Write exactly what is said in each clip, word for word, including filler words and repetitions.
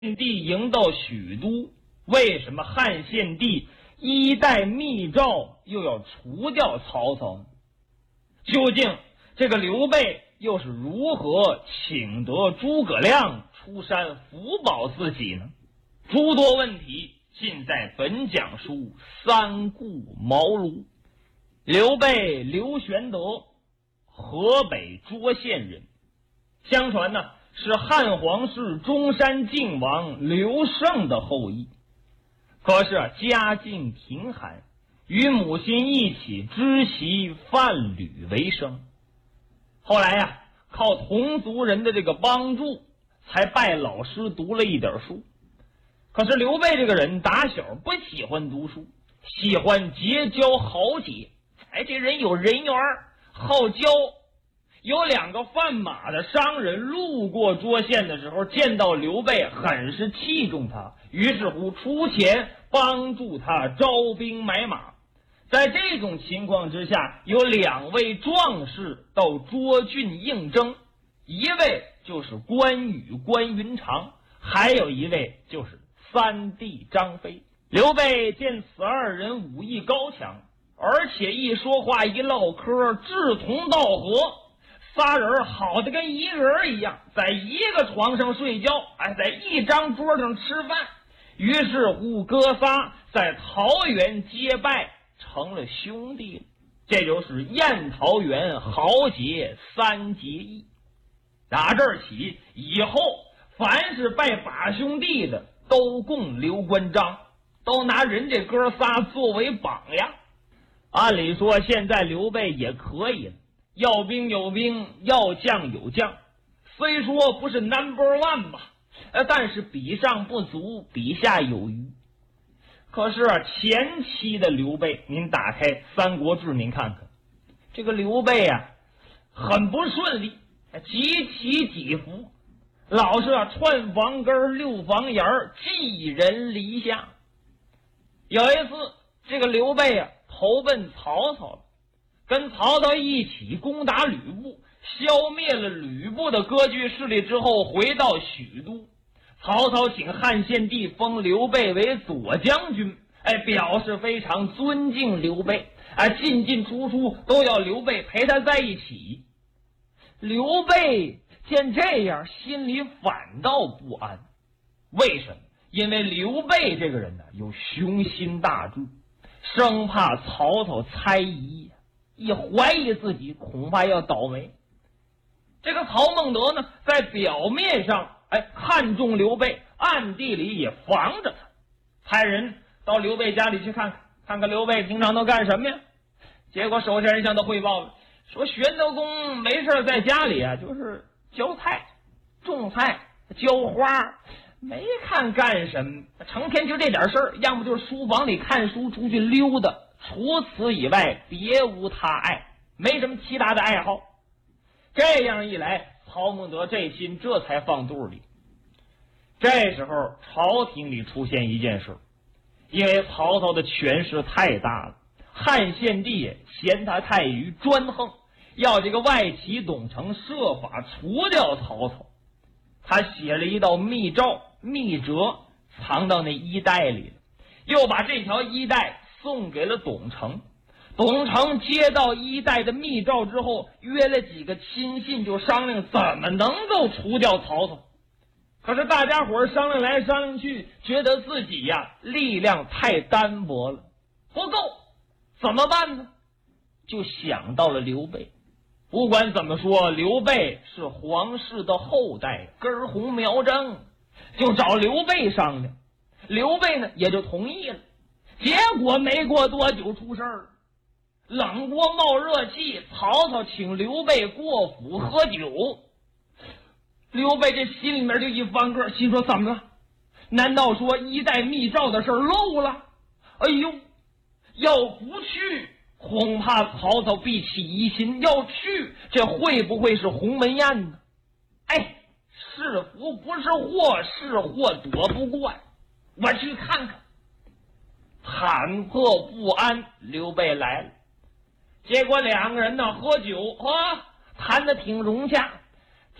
帝迎到许都，为什么汉献帝一代密诏又要除掉曹操呢？究竟这个刘备又是如何请得诸葛亮出山辅保自己呢？诸多问题尽在本讲书三顾茅庐。刘备刘玄德，河北涿县人，相传呢是汉皇室中山靖王刘胜的后裔。可是啊，家境贫寒，与母亲一起织席贩履为生。后来呀、啊，靠同族人的这个帮助，才拜老师读了一点书。可是刘备这个人打小不喜欢读书，喜欢结交豪杰。哎，这人有人缘，好交。有两个贩马的商人路过涿县的时候，见到刘备很是器重他，于是乎出钱帮助他招兵买马。在这种情况之下，有两位壮士到涿郡应征，一位就是关羽关云长，还有一位就是三弟张飞。刘备见此二人武艺高强，而且一说话一唠嗑志同道合，仨人好的跟一个人一样，在一个床上睡觉，哎，在一张桌上吃饭。于是乎哥仨在桃园结拜，成了兄弟了。这就是宴桃园豪杰三结义。打这儿起，以后凡是拜把兄弟的都供刘关张，都拿人这哥仨作为榜样。按理说现在刘备也可以了，要兵有兵，要将有将，虽说不是 number one 吧，但是比上不足，比下有余。可是啊，前期的刘备，您打开《三国志》您看看，这个刘备啊很不顺利，几起几伏，老是啊串房根溜房檐，寄人篱下。有一次这个刘备啊投奔曹操了，跟曹操一起攻打吕布，消灭了吕布的割据势力之后，回到许都。曹操请汉献帝封刘备为左将军，哎，表示非常尊敬刘备，哎，进进出出都要刘备陪他在一起。刘备见这样，心里反倒不安。为什么？因为刘备这个人呢，有雄心大志，生怕曹操猜疑，一怀疑自己恐怕要倒霉。这个曹孟德呢，在表面上哎看重刘备，暗地里也防着他，派人到刘备家里去看看，看看刘备平常都干什么呀。结果手下人向他汇报了，说玄德公没事在家里啊，就是浇菜、种菜、浇花，没看干什么，成天就这点事儿，要么就是书房里看书，出去溜达，除此以外别无他爱，没什么其他的爱好。这样一来，曹孟德这心这才放肚里。这时候朝廷里出现一件事，因为曹操的权势太大了，汉献帝嫌他太愚专横，要这个外戚董承设法除掉曹操。他写了一道密诏密折，藏到那衣袋里了，又把这条衣带送给了董承。董承接到衣带的密诏之后，约了几个亲信，就商量怎么能够除掉曹操。可是大家伙商量来商量去，觉得自己呀力量太单薄了，不够，怎么办呢？就想到了刘备。不管怎么说，刘备是皇室的后代，根红苗正，就找刘备商量。刘备呢也就同意了。结果没过多久出事儿了，冷锅冒热气，曹操请刘备过府喝酒。刘备这心里面就一翻个，心说怎么了？难道说衣带密诏的事漏了？哎呦，要不去恐怕曹操必起疑心，要去这会不会是鸿门宴呢？哎，是福不是祸，是祸躲不过，我去看看。忐忑不安，刘备来了。结果两个人呢喝酒啊，谈得挺融洽。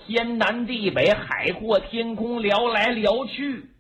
天南地北，海阔天空，聊来聊去，